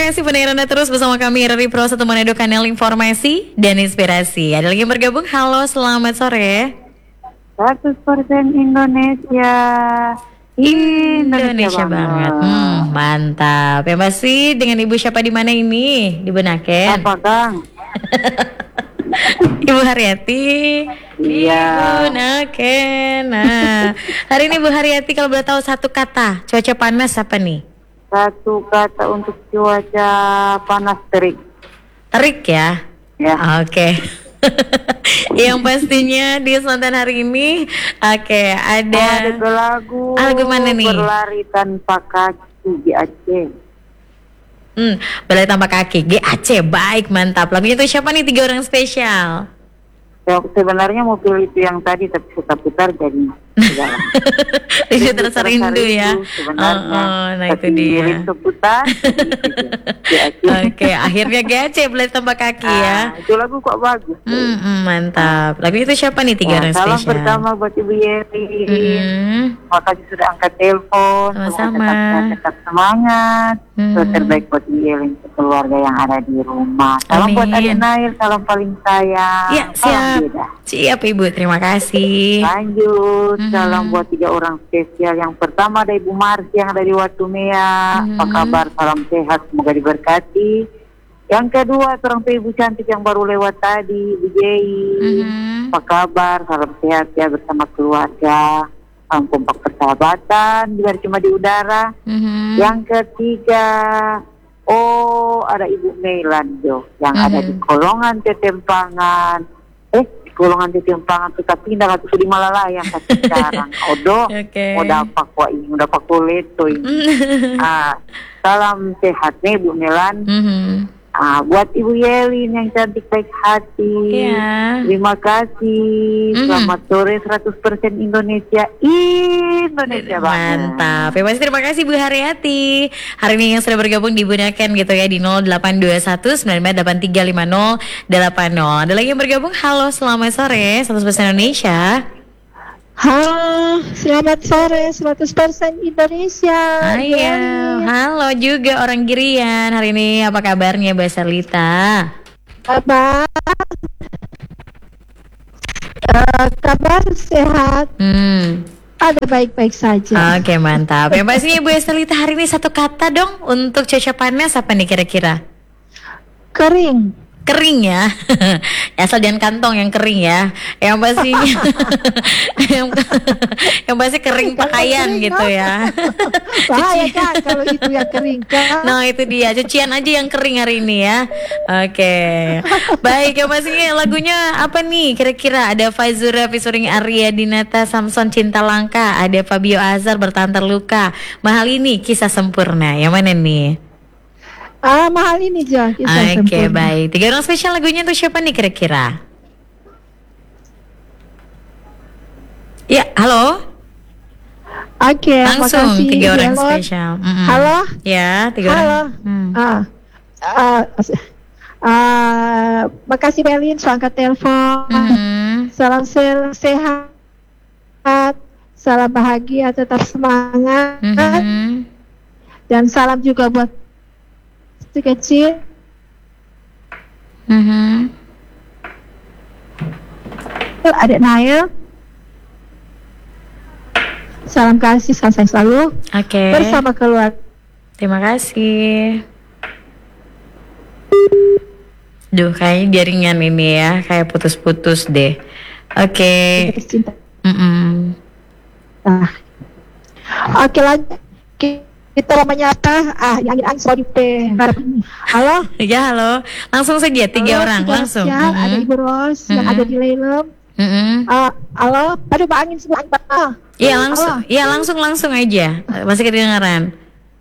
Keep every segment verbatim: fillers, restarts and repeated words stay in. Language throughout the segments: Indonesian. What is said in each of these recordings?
kasih pendengar Anda terus bersama kami R R I Pro satu Manado, kanal informasi dan inspirasi. Ada lagi yang bergabung. Halo, selamat sore. seratus persen Indonesia. Indonesia, Indonesia banget. banget. Hmm, mantap. Ya pasti dengan Ibu siapa di mana ini? Di Benaken. Apa, Kang? Ibu Haryati. Iya. Di Benaken. Nah, hari ini Bu Haryati kalau boleh tahu satu kata cuaca panas apa nih? Satu kata untuk cuaca panas terik. Terik ya? Ya. Oke. Yang pastinya di Selatan hari ini, oke, okay, ada, ada lagu. Ah, lagu mana nih? Berlari tanpa kaki G A C. Hmm, berlari tanpa kaki G A C, baik, mantap. Lagunya itu siapa nih, tiga orang spesial? Ya, sebenarnya mau pilih itu yang tadi tapi suka putar jadi. Itu terasa rindu ya. Sebenarnya. Oh, oh, nah itu dia. Rindu putar. Oke, okay, akhirnya G A C berlari tanpa kaki ah, ya. Itu lagu kok bagus. Hmm, hmm, mantap. Lagu itu siapa nih, tiga ya, orang salam spesial? Salam pertama buat Ibu Yeri. Hmm. Makasih sudah angkat telepon. Sama-sama. Tetap, tetap semangat. Hmm. Terus terbaik buat Ibu Yeri, keluarga yang ada di rumah. Salam Amin. Buat Adik Nail, salam paling sayang. Ya, siap. Siap Ibu, terima kasih. Lanjut. Hmm. Hmm. Salam buat tiga orang spesial. Yang pertama ada Ibu Marsi yang ada di Watumea. Hmm. Apa kabar? Salam sehat, semoga diberkati. Yang kedua seorang Ibu cantik yang baru lewat tadi, Ibu Jei. Hmm. Apa kabar? Salam sehat ya bersama keluarga. Salam kompak persahabatan, biar cuma di udara. Hmm. Yang ketiga, oh ada Ibu Meilando yang hmm. ada di Kolongan Tetempangan. Eh, golongan di Tempangan kita pindah atau di Malalayang kasih sekarang. Odo, okay. Mau dapat kok ini, udah pak kuleto ini. Ah, salam sehat nih Bu Melan. Mm-hmm. Ah, buat Ibu Yelin yang cantik baik hati. Yeah. Terima kasih. Mm-hmm. Selamat sore seratus persen Indonesia. Indonesia banget. Mantap. Ya pasti terima kasih Bu Haryati. Hari ini yang sudah bergabung di Bunaken gitu ya di nol delapan dua satu sembilan lima delapan tiga lima nol delapan nol. Ada lagi yang bergabung. Halo, selamat sore seratus persen Indonesia. Halo, selamat sore seratus persen Indonesia. Ayo, halo juga orang Girian. Hari ini apa kabarnya Mbak Serlita? Kabar, uh, kabar sehat. Hmm. Ada baik-baik saja. Oke, mantap. Yang pastinya Bu Serlita hari ini satu kata dong untuk cuaca panas apa nih kira-kira? Kering. Kering ya. Asal jangan kantong yang kering ya. Yang pastinya yang, yang pasti kering pakaian kering, gitu no? Ya. Bahaya kan kalau itu yang kering kan. Nah itu dia, cucian aja yang kering hari ini ya. Oke. Baik, yang pastinya lagunya apa nih kira-kira? Ada Faizura featuring Arya Dinata, Samson Cinta Langka. Ada Fabio Azhar Bertahan Terluka. Mahal Ini Kisah Sempurna. Yang mana nih? Ah, mahal ini aja. Oke, okay, baik. Tiga orang spesial lagunya untuk siapa nih kira-kira? Ya, halo. Oke, okay, langsung makasih. Tiga orang halo. Spesial. Mm-hmm. Halo. Ya, tiga halo. orang. Hmm. Ah, uh, uh, makasih Belin, so angkat telepon. Mm-hmm. Salam se- sehat, salam bahagia, tetap semangat. Mm-hmm. Dan salam juga buat si kecil. Mm-hmm. Adik Nail. Salam kasih, salam sayang selalu. Oke. Okay. Bersama keluarga. Terima kasih. Duh, kayaknya jaringan ini ya, kayak putus-putus deh. Oke. Okay. Mm-mm. Nah. Oke, lanjut. Kita namanya apa? Ah, yang angin sorry teh. Halo? Ya, halo. Langsung saja tiga halo, orang, langsung. Ya, mm-hmm. Ada Ibu Ros mm-hmm. yang ada di Lelem. Mm-hmm. Uh, halo, aduh Pak Angin semua angin. Iya, langsung. Iya, langsung langsung aja. Masih kedengaran.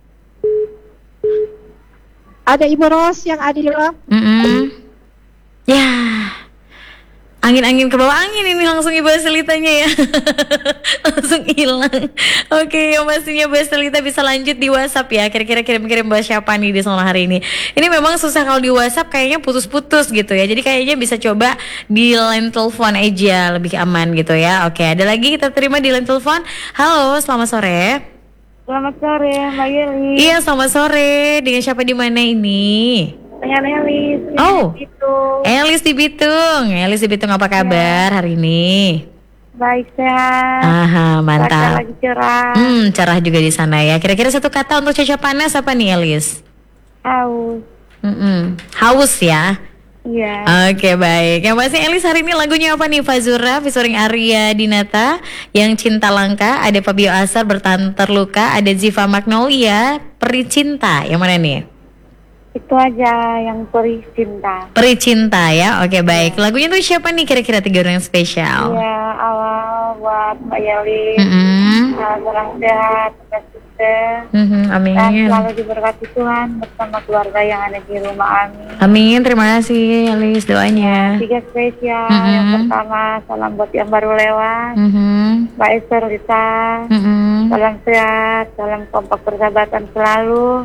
Ada Ibu Ros yang ada di Lelem. Mm-hmm. Ya. Angin-angin ke bawah angin ini langsung Ibu Selitanya ya. Langsung hilang. Oke, yang pastinya Bu Selita bisa lanjut di WhatsApp ya. Kira-kira kirim-kirim buat siapa nih di soal hari ini. Ini memang susah kalau di WhatsApp kayaknya putus-putus gitu ya. Jadi kayaknya bisa coba di line telepon aja lebih aman gitu ya. Oke, ada lagi kita terima di line telepon. Halo, selamat sore. Selamat sore, Mbak Yeli. Iya, selamat sore. Dengan siapa di mana ini? Dengan Elis. Oh, Itu. Elis di Bitung. Elis di Bitung, apa kabar hari ini? Baik, sehat. Aha, Cuaca mantap. lagi cerah. Hmm, cerah juga di sana ya. Kira-kira satu kata untuk cuaca panas apa nih, Elis? Haus. Mm-mm. Haus ya. Iya. Oke, baik. Yang pasti Elis hari ini lagunya apa nih? Fazura featuring Arya Dinata, Yang Cinta Langka, ada Fabio Asar Bertahan Terluka, ada Ziva Magnolia, Peri Cinta. Yang mana nih? Itu aja yang perih cinta. Peri Cinta ya. Oke, baik. Lagunya tuh siapa nih kira-kira tiga orang yang spesial? Iya, awal buat Mbak Yeli. Mm-mm. Salam sehat, sukses sukses. Mhm, Dan amin. selalu diberkati Tuhan bersama keluarga yang ada di rumah, amin. Amin. Terima kasih Elis doanya. Tiga spesial. Mm-mm. Yang pertama, salam buat yang baru lewat. Mhm. Mbak Esther Lita. Mhm. Salam sehat, salam kompak persahabatan selalu.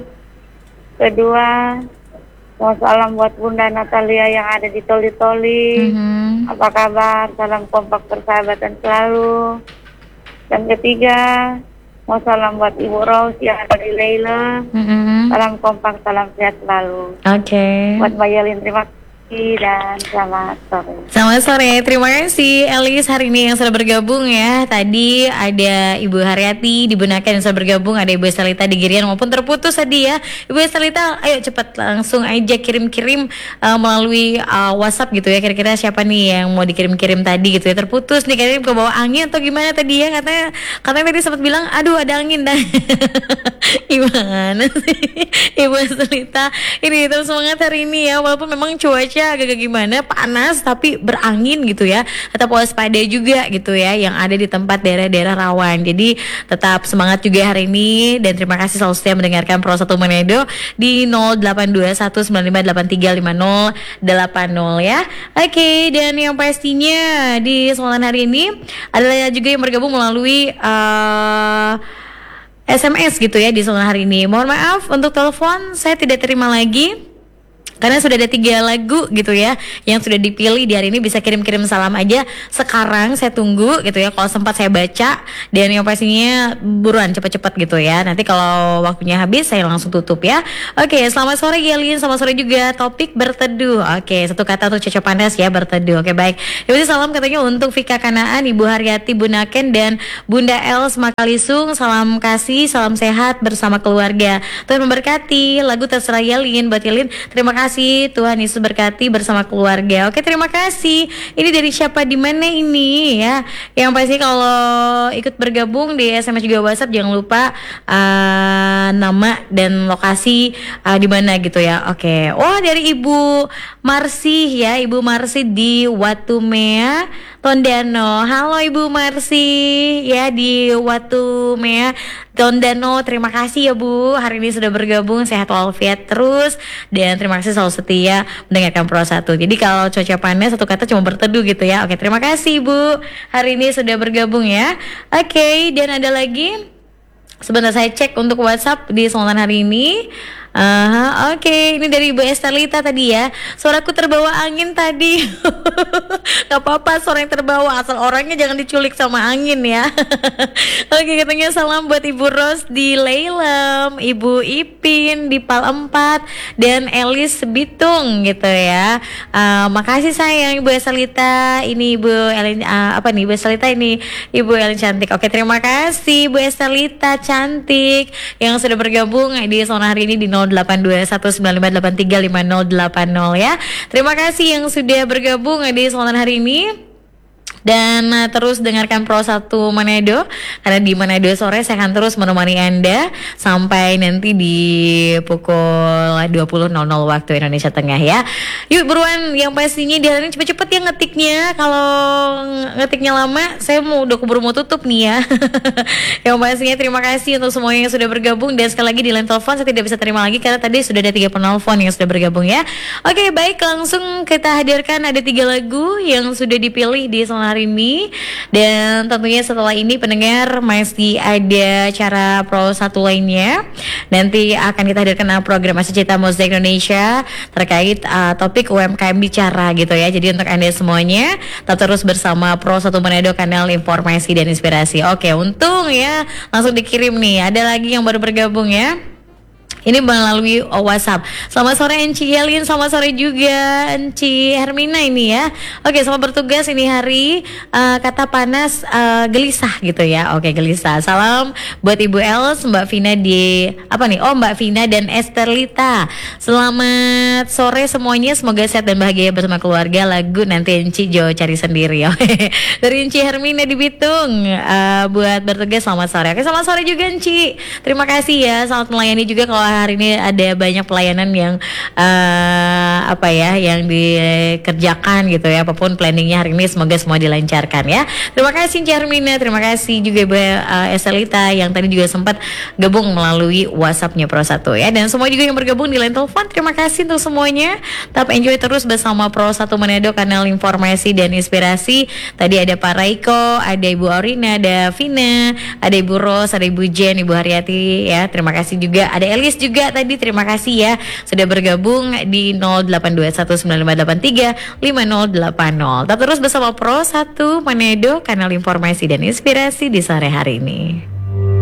Kedua, mau salam buat Bunda Natalia yang ada di Toli-Toli. Mhm. Apa kabar? Salam kompak persahabatan selalu. Dan ketiga, mau salam buat Ibu Rose yang ada di Leila. Mhm. Salam kompak, salam sehat selalu. Oke. Buat Mbak Yelin, terima kasih dan selamat sore. Selamat sore, terima kasih Elis hari ini yang sudah bergabung ya. Tadi ada Ibu Haryati di Bunaken yang sudah bergabung, ada Ibu Estelita di Girian maupun terputus tadi ya. Ibu Estelita, ayo cepat langsung aja kirim-kirim uh, melalui uh, WhatsApp gitu ya. Kira-kira siapa nih yang mau dikirim-kirim tadi gitu ya. Terputus nih, kayaknya ke bawah angin atau gimana tadi ya. Katanya katanya tadi sempat bilang, aduh ada angin dah. Gimana sih Ibu Estelita? Ini tetap semangat hari ini ya, walaupun memang cuaca agak-agak gimana, panas tapi berangin gitu ya. Tetap waspada juga gitu ya yang ada di tempat daerah-daerah rawan. Jadi tetap semangat juga hari ini dan terima kasih selalu setia mendengarkan Pro satu Manado di nol delapan dua satu sembilan lima delapan tiga lima nol delapan nol ya. Oke, dan yang pastinya di semalam hari ini adalah juga yang bergabung melalui uh, S M S gitu ya di sore hari ini. Mohon maaf untuk telepon saya tidak terima lagi karena sudah ada tiga lagu gitu ya yang sudah dipilih di hari ini. Bisa kirim-kirim salam aja sekarang, saya tunggu gitu ya. Kalau sempat saya baca, dan yang pastinya buruan cepat-cepat gitu ya. Nanti kalau waktunya habis saya langsung tutup ya. Oke, selamat sore Gelin, selamat sore juga. Topik berteduh. Oke, satu kata untuk Caca Panas ya, berteduh. Oke, baik. Jadi salam katanya untuk Vika Kanaan, Ibu Haryati Bunaken, dan Bunda Els Makalisung. Salam kasih, salam sehat bersama keluarga. Tuhan memberkati. Lagu terserah Yelin buat Yelin. Terima kasih. Tuhan Yesus berkati bersama keluarga. Oke, terima kasih. Ini dari siapa di mana ini ya? Yang pasti kalau ikut bergabung di S M S juga WhatsApp jangan lupa uh, nama dan lokasi uh, di mana gitu ya. Oke. Oh, dari Ibu Marsi ya, Ibu Marsi di Watumea, Tondano. Halo Ibu Marsi ya di Watumea, Tondano. Terima kasih ya Bu, hari ini sudah bergabung. Sehat walafiat terus dan terima kasih selalu setia mendengarkan Pro satu. Jadi kalau cuaca panas satu kata cuma berteduh gitu ya. Oke, terima kasih Bu, hari ini sudah bergabung ya. Oke, dan ada lagi, sebentar saya cek untuk WhatsApp di Selatan hari ini. Aha, oke, okay. Ini dari Ibu Estelita tadi ya. Suaraku terbawa angin tadi. Gak apa-apa suara yang terbawa, asal orangnya jangan diculik sama angin ya. Oke, okay, katanya salam buat Ibu Ros di Leilem, Ibu Ipin di Pal empat, dan Elis Bitung gitu ya. uh, Makasih sayang Ibu Estelita. Ini Ibu Elin, uh, apa nih Ibu Estelita, ini Ibu Elin cantik. Oke, okay, terima kasih Ibu Estelita cantik yang sudah bergabung di Sona hari ini di nol delapan dua satu sembilan lima delapan tiga lima nol delapan nol ya. Terima kasih yang sudah bergabung di Selatan hari ini. Dan uh, terus dengarkan Pro satu Manado, karena di Manado sore saya akan terus menemani Anda sampai nanti di pukul dua puluh nol nol waktu Indonesia Tengah ya. Yuk buruan, yang pastinya di hari ini cepet-cepet ya ngetiknya. Kalau ngetiknya lama saya mau udah keburu mau tutup nih ya. Yang pastinya terima kasih untuk semuanya yang sudah bergabung. Dan sekali lagi di line telepon saya tidak bisa terima lagi karena tadi sudah ada tiga penelpon yang sudah bergabung ya. Oke, baik, langsung kita hadirkan ada tiga lagu yang sudah dipilih di Selatan hari ini. Dan tentunya setelah ini pendengar masih ada cara Pro satu lainnya. Nanti akan kita hadirkan program Masih Cita Musik Indonesia terkait uh, topik U M K M bicara gitu ya. Jadi untuk Anda semuanya tetap terus bersama Pro satu Manado, kanal informasi dan inspirasi. Oke, untung ya langsung dikirim nih. Ada lagi yang baru bergabung ya. Ini melalui WhatsApp. Selamat sore Enci Yelin, selamat sore juga Enci Hermina ini ya. Oke, selamat bertugas ini hari. uh, Kata panas uh, gelisah gitu ya. Oke, gelisah. Salam buat Ibu Els, Mbak Vina di apa nih? Oh, Mbak Vina dan Esterlita. Selamat sore semuanya. Semoga sehat dan bahagia bersama keluarga. Lagu nanti Enci Jo cari sendiri. Dari Enci Hermina di Bitung. uh, Buat bertugas selamat sore. Oke, selamat sore juga Enci. Terima kasih ya. Selamat melayani juga kalau hari ini ada banyak pelayanan yang uh, apa ya yang dikerjakan gitu ya, apapun planningnya hari ini semoga semua dilancarkan ya. Terima kasih Jarmina, terima kasih juga Ibu uh, Eselita yang tadi juga sempat gabung melalui WhatsAppnya Pro satu ya, dan semua juga yang bergabung di line telepon. Terima kasih untuk semuanya. Tetap enjoy terus bersama Pro satu Manado, kanal informasi dan inspirasi. Tadi ada Pak Raiko, ada Ibu Aurina, ada Vina, ada Ibu Ros, ada Ibu Jen, Ibu Haryati ya. Terima kasih juga ada Elis juga tadi, terima kasih ya sudah bergabung di nol delapan dua satu sembilan lima delapan tiga lima nol delapan nol. Tetap terus bersama Pro satu Manado, kanal informasi dan inspirasi di sore hari ini.